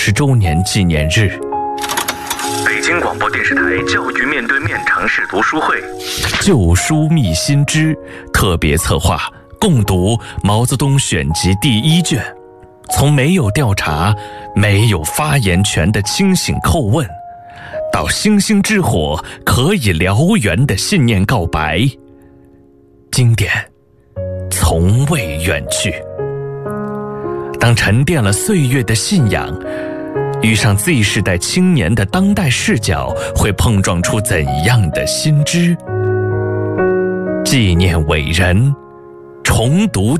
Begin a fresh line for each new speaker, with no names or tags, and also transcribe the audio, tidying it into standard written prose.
50周年纪念日。
北京广播电视台教育面对面尝试读书会，
旧书觅新知特别策划，共读《毛泽东选集》第1卷，从没有调查、没有发言权的清醒叩问，到星星之火可以燎原的信念告白，经典从未远去。当沉淀了岁月的信仰遇上 Z 世代青年的当代视角，会碰撞出怎样的新知？纪念伟人，重读